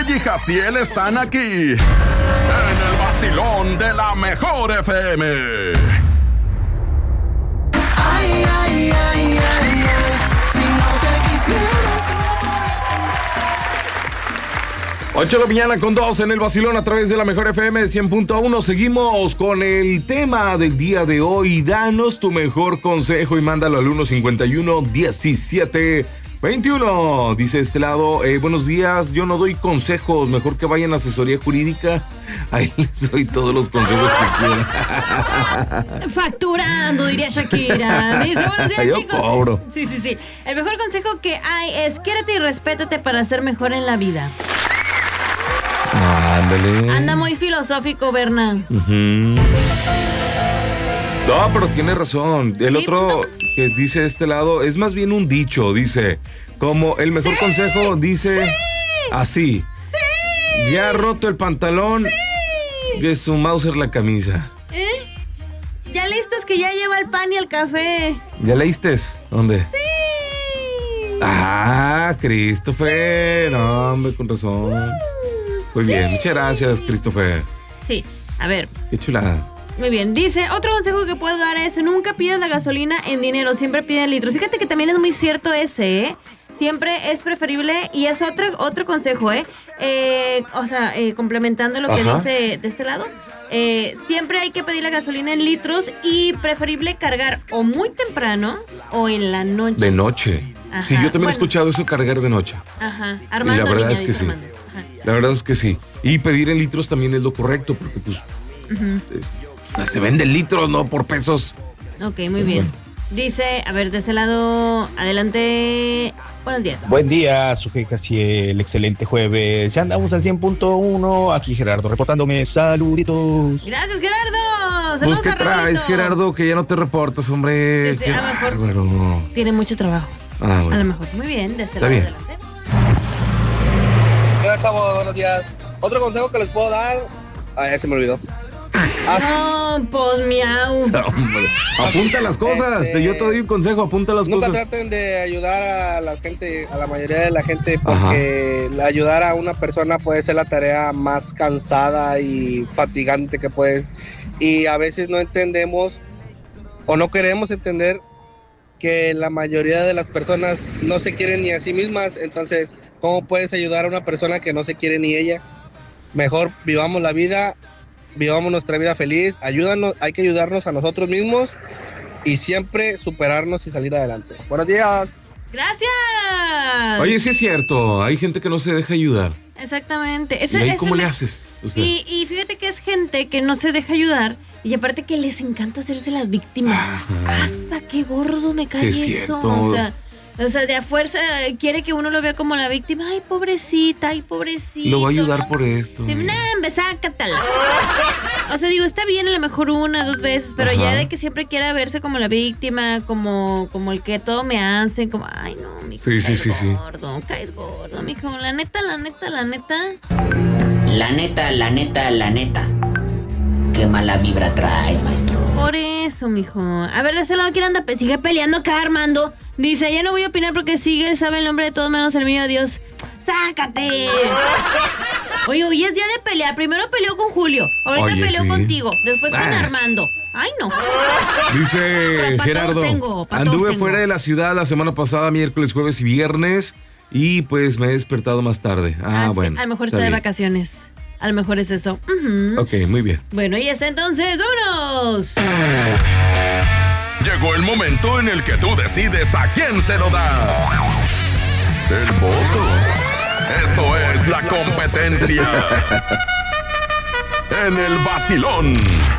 y Jaciel están aquí en el vacilón de la mejor FM. Ay, ay, ay, ay, ay, si no te quisiera. 8 de la mañana con 2 en el vacilón a través de la mejor FM de 100.1. Seguimos con el tema del día de hoy. Danos tu mejor consejo y mándalo al 151-1721. Dice este lado, buenos días, yo no doy consejos, mejor que vayan a asesoría jurídica. Ahí les doy todos los consejos que quieran. Facturando, diría Shakira. Dice, buenos días, Yo chicos. cobro. Sí. El mejor consejo que hay es quiérete y respétate para ser mejor en la vida. Ándale. Anda muy filosófico, Berna. No, pero tiene razón. El Sí, otro que dice este lado es más bien un dicho. Dice, como el mejor consejo dice así. Ya ha roto el pantalón, que su Mauser la camisa. Ya listos que ya lleva el pan y el café. ¿Ya leíste? ¿Dónde? Sí. Ah, Christopher. No, hombre, con razón. Muy bien, muchas gracias, Christopher. Sí, a ver. Qué chulada. Muy bien, dice, otro consejo que puedo dar es nunca pidas la gasolina en dinero, siempre pide en litros. Fíjate que también es muy cierto ese, ¿eh? Siempre es preferible, y es otro consejo, complementando lo que dice de este lado, siempre hay que pedir la gasolina en litros y preferible cargar o muy temprano o en la noche. De noche. Ajá. Sí, yo también he escuchado eso, cargar de noche. Ajá, Armando. Y la verdad niña, es que dice sí. Armando. Ajá. La verdad es que sí. Y pedir en litros también es lo correcto, porque pues se venden litros, no por pesos. Ok, muy bien. Dice, a ver, de ese lado, adelante. Buenos días. Buen día, Jaciel, excelente jueves. Ya andamos al 100.1. Aquí Gerardo reportándome. Saluditos. Gracias, Gerardo. Pues, Saludos ¿qué a traes, Raulito. Gerardo? Que ya no te reportas, hombre. Sí, Qué a lo mejor bárbaro. tiene mucho trabajo. Ah, A bueno. lo mejor. Muy bien, de ese Está lado, bien. adelante. Hola, chavos, buenos días. Otro consejo que les puedo dar. Ya se me olvidó. No, pues miau. No, hombre. Apunta las cosas. Yo te doy un consejo, apunta las Nunca cosas. traten de ayudar a la gente, a la mayoría de la gente, porque ayudar a una persona puede ser la tarea más cansada y fatigante que puedes. Y a veces no entendemos o no queremos entender que la mayoría de las personas no se quieren ni a sí mismas. Entonces, ¿cómo puedes ayudar a una persona que no se quiere ni ella? Mejor vivamos la vida, vivamos nuestra vida feliz, ayúdanos, hay que ayudarnos a nosotros mismos y siempre superarnos y salir adelante. Buenos días. Gracias. Oye, sí es cierto, hay gente que no se deja ayudar. Exactamente. ¿Y ahí cómo le haces? O sea, Y fíjate que es gente que no se deja ayudar y aparte que les encanta hacerse las víctimas. ¡Asa, qué gordo me cae Sí, es eso! cierto. O sea, de a fuerza quiere que uno lo vea como la víctima. ¡Ay, pobrecita! ¡Ay, pobrecito! lo voy a ayudar por esto. Sácatela. O sea, digo, está bien a lo mejor 1 o 2 veces, pero Ajá. ya de que siempre quiera verse como la víctima, como el que todo me hacen, como, ay, no, mijo, Sí, sí, caes sí, sí. gordo, caes gordo, mijo. La neta. La neta. Qué mala vibra traes, maestro. Por eso, mijo. A ver, de ese lado, ¿quién anda? Sigue peleando acá, Armando. Dice, ya no voy a opinar porque sigue, él sabe el nombre de todos menos el mío, Dios. ¡Sácate! Oye, hoy es día de pelear. Primero peleó con Julio, ahorita Oye, peleó sí. contigo, después con Armando. ¡Ay, no! Dice Pero pa' Gerardo, todos tengo, pa' todos anduve tengo. fuera de la ciudad la semana pasada, miércoles, jueves y viernes, y pues me he despertado más tarde. Bueno. A lo mejor está está de bien. vacaciones. A lo mejor es eso. Ujú. Ok, muy bien. Bueno, y hasta entonces, ¡vámonos! Llegó el momento en el que tú decides a quién se lo das. El voto. Esto es la competencia. En el vacilón.